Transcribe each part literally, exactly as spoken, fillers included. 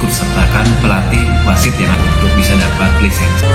mengikut sertakan pelatih wasit yang untuk bisa dapat lisensi.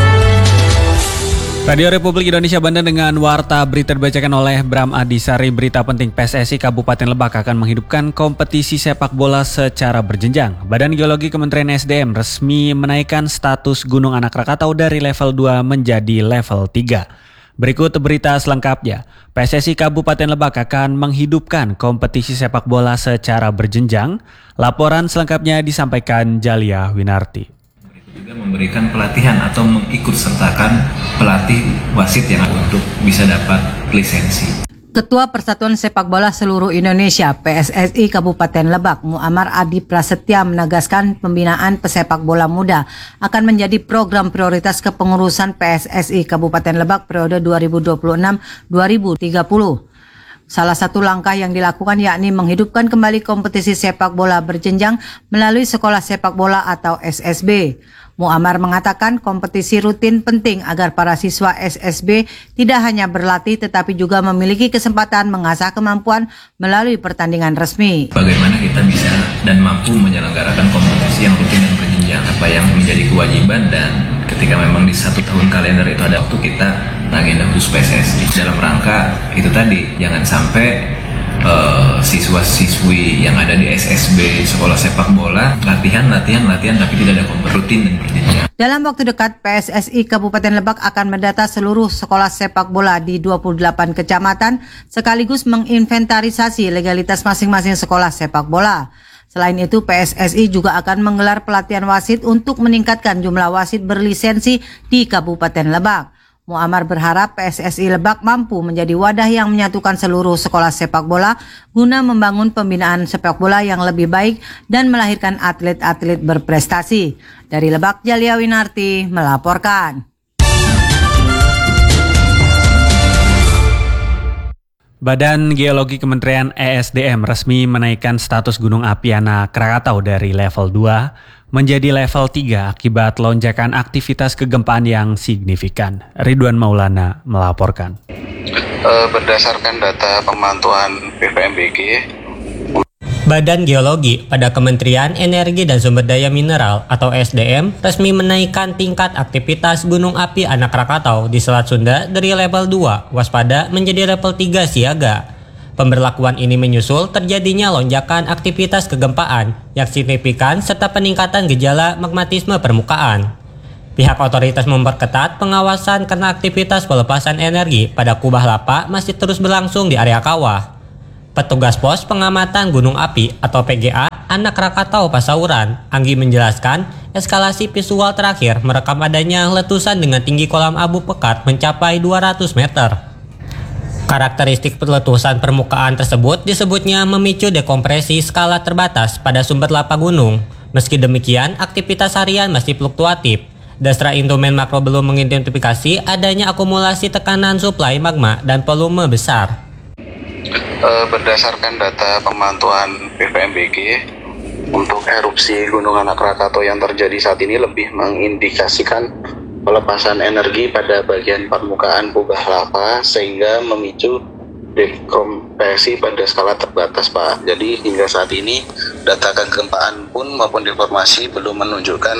Radio Republik Indonesia Banten dengan Warta Berita dibacakan oleh Bram Adisari. Berita penting, P S S I Kabupaten Lebak akan menghidupkan kompetisi sepak bola secara berjenjang. Badan Geologi Kementerian S D M resmi menaikkan status Gunung Anak Rakatau dari level dua menjadi level tiga. Berikut berita selengkapnya. P S S I Kabupaten Lebak akan menghidupkan kompetisi sepak bola secara berjenjang. Laporan selengkapnya disampaikan Jalia Winarti. Juga memberikan pelatihan atau mengikut sertakan pelatih wasit yang untuk bisa dapat lisensi. Ketua Persatuan Sepak Bola Seluruh Indonesia P S S I Kabupaten Lebak, Muammar Adi Prasetya menegaskan pembinaan pesepak bola muda akan menjadi program prioritas kepengurusan P S S I Kabupaten Lebak periode dua ribu dua puluh enam sampai dua ribu tiga puluh. Salah satu langkah yang dilakukan yakni menghidupkan kembali kompetisi sepak bola berjenjang melalui sekolah sepak bola atau S S B. Muammar mengatakan kompetisi rutin penting agar para siswa S S B tidak hanya berlatih tetapi juga memiliki kesempatan mengasah kemampuan melalui pertandingan resmi. Bagaimana kita bisa dan mampu menyelenggarakan kompetisi yang rutin dan berjenjang, apa yang menjadi kewajiban, dan ketika memang di satu tahun kalender itu ada waktu kita agenda khusus P S S I dalam rangka itu tadi, jangan sampai Uh, siswa-siswi yang ada di S S B sekolah sepak bola latihan, latihan, latihan tapi tidak ada kompetisi rutin dan berjenjang. Dalam waktu dekat, P S S I Kabupaten Lebak akan mendata seluruh sekolah sepak bola di dua puluh delapan kecamatan sekaligus menginventarisasi legalitas masing-masing sekolah sepak bola. Selain itu, P S S I juga akan menggelar pelatihan wasit untuk meningkatkan jumlah wasit berlisensi di Kabupaten Lebak. Muammar berharap P S S I Lebak mampu menjadi wadah yang menyatukan seluruh sekolah sepak bola guna membangun pembinaan sepak bola yang lebih baik dan melahirkan atlet-atlet berprestasi. Dari Lebak, Jalia Winarti melaporkan. Badan Geologi Kementerian E S D M resmi menaikkan status Gunung Api Anak Rakatau dari level dua menjadi level tiga akibat lonjakan aktivitas kegempaan yang signifikan. Ridwan Maulana melaporkan. Berdasarkan data pemantauan B V M B G, Badan Geologi pada Kementerian Energi dan Sumber Daya Mineral atau S D M resmi menaikkan tingkat aktivitas Gunung Api Anak Rakatau di Selat Sunda dari level dua waspada menjadi level tiga siaga. Pemberlakuan ini menyusul terjadinya lonjakan aktivitas kegempaan yang signifikan serta peningkatan gejala magmatisme permukaan. Pihak otoritas memperketat pengawasan karena aktivitas pelepasan energi pada kubah lava masih terus berlangsung di area kawah. Petugas Pos Pengamatan Gunung Api atau P G A Anak Rakatau Pasauran, Anggi menjelaskan eskalasi visual terakhir merekam adanya letusan dengan tinggi kolam abu pekat mencapai dua ratus meter. Karakteristik letusan permukaan tersebut disebutnya memicu dekompresi skala terbatas pada sumber lava gunung. Meski demikian, aktivitas harian masih fluktuatif. Dasra Instrumen Makro belum mengidentifikasi adanya akumulasi tekanan suplai magma dan volume besar. Berdasarkan data pemantauan B V M B G, untuk erupsi Gunung Anak Rakatau yang terjadi saat ini lebih mengindikasikan pelepasan energi pada bagian permukaan kubah lava sehingga memicu dekompresi pada skala terbatas, Pak. Jadi hingga saat ini data kegempaan pun maupun informasi belum menunjukkan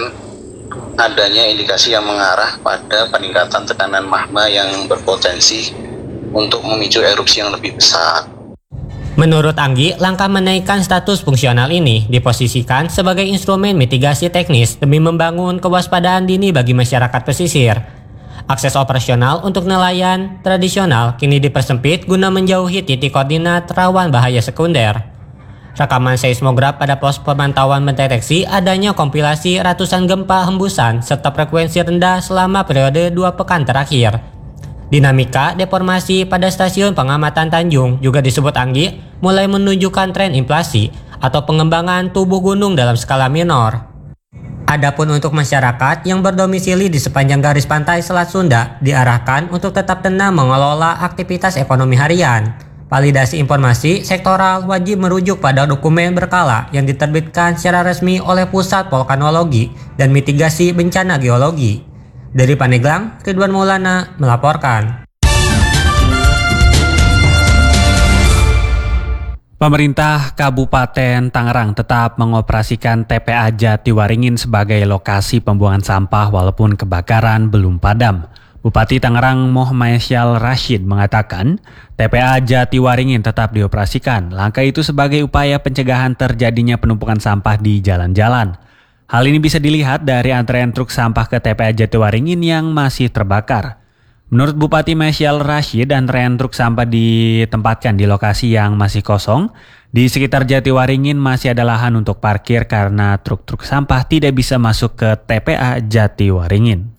adanya indikasi yang mengarah pada peningkatan tekanan magma yang berpotensi untuk memicu erupsi yang lebih besar. Menurut Anggi, langkah menaikkan status fungsional ini diposisikan sebagai instrumen mitigasi teknis demi membangun kewaspadaan dini bagi masyarakat pesisir. Akses operasional untuk nelayan tradisional kini dipersempit guna menjauhi titik koordinat rawan bahaya sekunder. Rekaman seismograf pada pos pemantauan mendeteksi adanya kompilasi ratusan gempa hembusan serta frekuensi rendah selama periode dua pekan terakhir. Dinamika deformasi pada stasiun pengamatan Tanjung juga disebut Anggi mulai menunjukkan tren inflasi atau pengembangan tubuh gunung dalam skala minor. Adapun untuk masyarakat yang berdomisili di sepanjang garis pantai Selat Sunda diarahkan untuk tetap tenang mengelola aktivitas ekonomi harian. Validasi informasi sektoral wajib merujuk pada dokumen berkala yang diterbitkan secara resmi oleh Pusat Vulkanologi dan Mitigasi Bencana Geologi. Dari Pandeglang, Ridwan Maulana melaporkan. Pemerintah Kabupaten Tangerang tetap mengoperasikan T P A Jatiwaringin sebagai lokasi pembuangan sampah walaupun kebakaran belum padam. Bupati Tangerang Muhammad Rashid mengatakan T P A Jatiwaringin tetap dioperasikan. Langkah itu sebagai upaya pencegahan terjadinya penumpukan sampah di jalan-jalan. Hal ini bisa dilihat dari antrean truk sampah ke T P A Jatiwaringin yang masih terbakar. Menurut Bupati Mesyal Rashid, antrean truk sampah ditempatkan di lokasi yang masih kosong. Di sekitar Jatiwaringin masih ada lahan untuk parkir karena truk-truk sampah tidak bisa masuk ke T P A Jatiwaringin.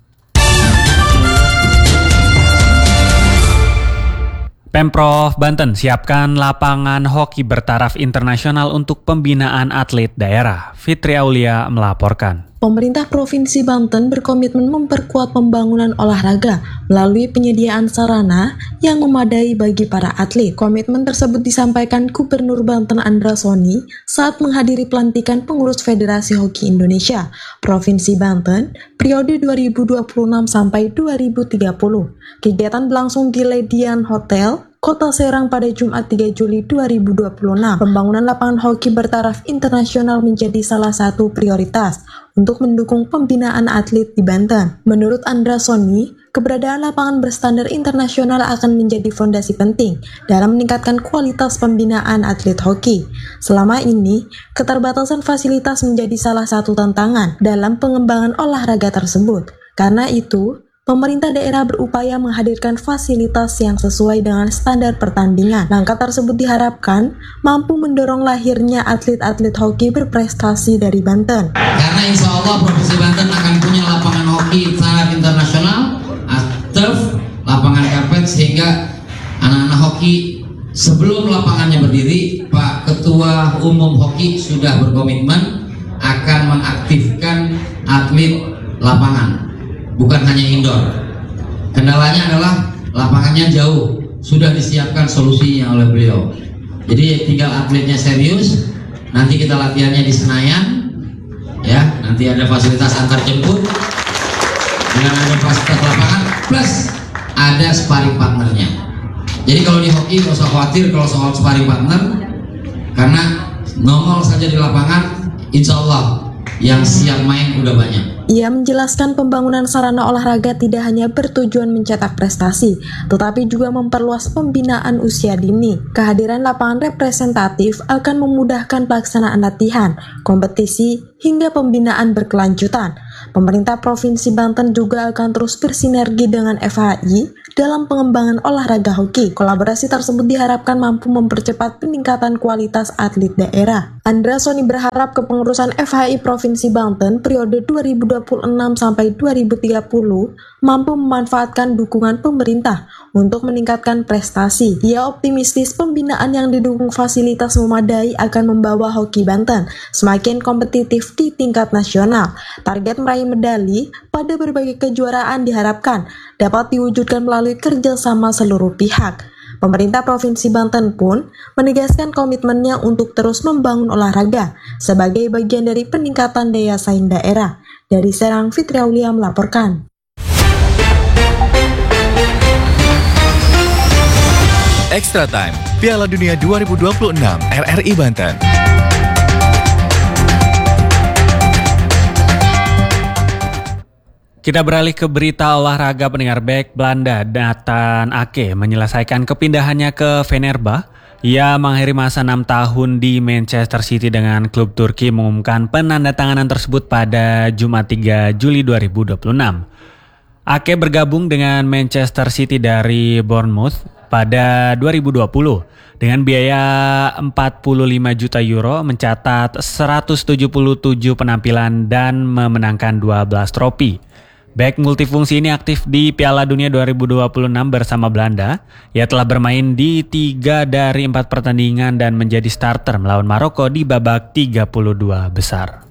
Pemprov Banten siapkan lapangan hoki bertaraf internasional untuk pembinaan atlet daerah. Fitri Aulia melaporkan. Pemerintah Provinsi Banten berkomitmen memperkuat pembangunan olahraga melalui penyediaan sarana yang memadai bagi para atlet. Komitmen tersebut disampaikan Gubernur Banten Andra Soni saat menghadiri pelantikan pengurus Federasi Hoki Indonesia Provinsi Banten periode dua ribu dua puluh enam sampai dua ribu tiga puluh. Kegiatan berlangsung di Ledian Hotel, Kota Serang pada Jumat tiga Juli dua ribu dua puluh enam. Pembangunan lapangan hoki bertaraf internasional menjadi salah satu prioritas untuk mendukung pembinaan atlet di Banten. Menurut Andra Soni, keberadaan lapangan berstandar internasional akan menjadi fondasi penting dalam meningkatkan kualitas pembinaan atlet hoki. Selama ini, keterbatasan fasilitas menjadi salah satu tantangan dalam pengembangan olahraga tersebut. Karena itu, pemerintah daerah berupaya menghadirkan fasilitas yang sesuai dengan standar pertandingan. Langkah tersebut diharapkan mampu mendorong lahirnya atlet-atlet hoki berprestasi dari Banten. Karena insya Allah Provinsi Banten akan punya lapangan hoki taraf internasional, turf, lapangan karpet, sehingga anak-anak hoki sebelum lapangannya berdiri, Pak Ketua Umum Hoki sudah berkomitmen akan mengaktifkan atlet lapangan. Bukan hanya indoor. Kendalanya adalah lapangannya jauh. Sudah disiapkan solusinya oleh beliau. Jadi tinggal atletnya serius. Nanti kita latihannya di Senayan. Ya, nanti ada fasilitas antar jemput. Dengan ada fasilitas lapangan plus ada sparring partnernya. Jadi kalau di hoki nggak usah khawatir kalau soal sparring partner, karena nongol saja di lapangan, insya Allah yang siap main udah banyak. Ia menjelaskan pembangunan sarana olahraga tidak hanya bertujuan mencetak prestasi, tetapi juga memperluas pembinaan usia dini. Kehadiran lapangan representatif akan memudahkan pelaksanaan latihan, kompetisi, hingga pembinaan berkelanjutan. Pemerintah Provinsi Banten juga akan terus bersinergi dengan F H I dalam pengembangan olahraga hoki. Kolaborasi tersebut diharapkan mampu mempercepat peningkatan kualitas atlet daerah. Andra Soni berharap kepengurusan F H I Provinsi Banten periode dua ribu dua puluh enam sampai dua ribu tiga puluh mampu memanfaatkan dukungan pemerintah untuk meningkatkan prestasi. Ia optimistis pembinaan yang didukung fasilitas memadai akan membawa hoki Banten semakin kompetitif di tingkat nasional. Target meraih medali pada berbagai kejuaraan diharapkan dapat diwujudkan melalui kerjasama seluruh pihak. Pemerintah Provinsi Banten pun menegaskan komitmennya untuk terus membangun olahraga sebagai bagian dari peningkatan daya saing daerah. Dari Serang, Fitri Aulia melaporkan. Extra Time, Piala Dunia dua ribu dua puluh enam, R R I Banten. Kita beralih ke berita olahraga. Pendengar. Bek Belanda Nathan Ake menyelesaikan kepindahannya ke Fenerbahce. Ia mengakhiri masa enam tahun di Manchester City dengan klub Turki mengumumkan penandatanganan tersebut pada Jumat tiga Juli dua ribu dua puluh enam. Ake bergabung dengan Manchester City dari Bournemouth pada dua ribu dua puluh dengan biaya empat puluh lima juta euro, mencatat seratus tujuh puluh tujuh penampilan dan memenangkan dua belas trofi. Bek multifungsi ini aktif di Piala Dunia dua ribu dua puluh enam bersama Belanda. Ia telah bermain di tiga dari empat pertandingan dan menjadi starter melawan Maroko di babak tiga puluh dua besar.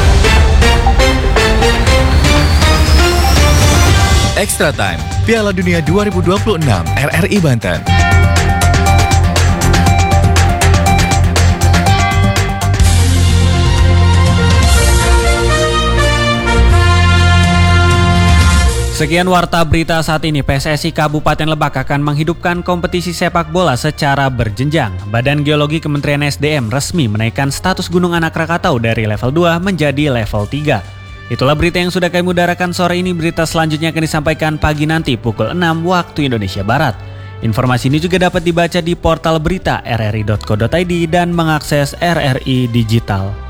Extra Time, Piala Dunia dua ribu dua puluh enam, R R I Banten. Sekian warta berita saat ini. P S S I Kabupaten Lebak akan menghidupkan kompetisi sepak bola secara berjenjang. Badan Geologi Kementerian S D M resmi menaikkan status Gunung Anak Rakatau dari level dua menjadi level tiga. Itulah berita yang sudah kami udarakan sore ini. Berita selanjutnya akan disampaikan pagi nanti pukul enam waktu Indonesia Barat. Informasi ini juga dapat dibaca di portal berita r r i dot co dot i d dan mengakses R R I Digital.